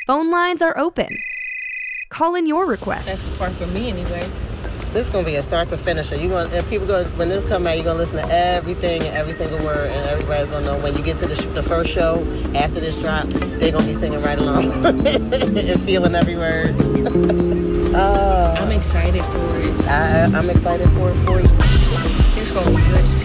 Phone lines are open. Call in your request. That's the part for me anyway. This is going to be a start to finish. And people when this come out, you're going to listen to everything and every single word, and everybody's going to know when you get to the first show after this drop, they're going to be singing right along and feeling every word. I'm excited for it. I'm excited for it for you. It's going to be good to see